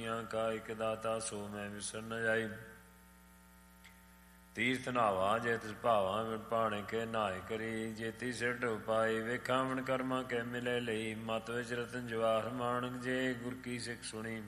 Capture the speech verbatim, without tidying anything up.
ਦੁਨੀਆਂ ਕਾ ਇਕ ਦਾਤਾ ਸੋ ਮੈਂ ਵਿਸਰ ਨ ਜਾਈ। ਤੀਰਥ ਨਾਵਾ ਜੇ ਤਿਸ ਭਾਵਾਂ ਵਿਣ ਭਾਣੇ ਕੇ ਨਾਏ ਕਰੀ। ਜੇਤੀ ਸਿਰ ਉਪਾਈ ਵੇਖਾਂ ਵਣ ਕਰਮਾਂ ਕੇ ਮਿਲੇ ਲਈ। ਮਤ ਵਿੱਚ ਰਤਨ ਜਵਾਹਰ ਮਾਣਕ ਜੇ ਗੁਰ ਕੀ ਸਿੱਖ ਸੁਣੀ।